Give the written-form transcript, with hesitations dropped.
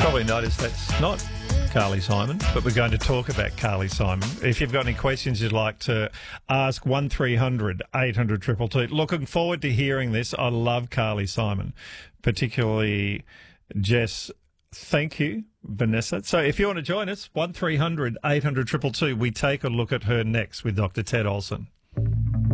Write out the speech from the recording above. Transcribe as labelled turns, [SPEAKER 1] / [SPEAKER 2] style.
[SPEAKER 1] Probably noticed that's not Carly Simon, but we're going to talk about Carly Simon. If you've got any questions you'd like to ask, 1300 800 222. Looking forward to hearing this. I love Carly Simon, particularly Jess. Thank you, Vanessa. So if you want to join us, 1300 800 222. We take a look at her next with Dr. Ted Olson.